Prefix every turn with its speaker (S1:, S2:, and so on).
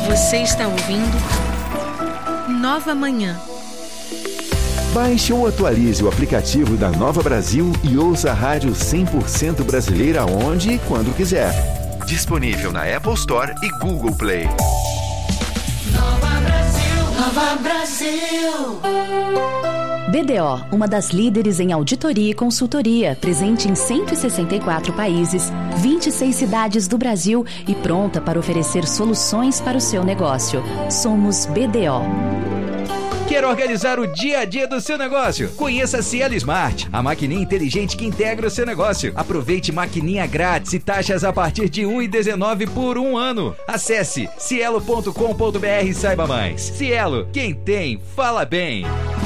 S1: Você está ouvindo Nova Manhã.
S2: Baixe ou atualize o aplicativo da Nova Brasil e ouça a rádio 100% brasileira onde e quando quiser. Disponível na Apple Store e Google Play.
S3: Nova Brasil, Nova Brasil.
S4: BDO, uma das líderes em auditoria e consultoria, presente em 164 países, 26 cidades do Brasil e pronta para oferecer soluções para o seu negócio. Somos BDO.
S5: Quer organizar o dia a dia do seu negócio? Conheça a Cielo Smart, a maquininha inteligente que integra o seu negócio. Aproveite maquininha grátis e taxas a partir de R$ 1,19 por um ano. Acesse cielo.com.br e saiba mais. Cielo, quem tem, fala bem.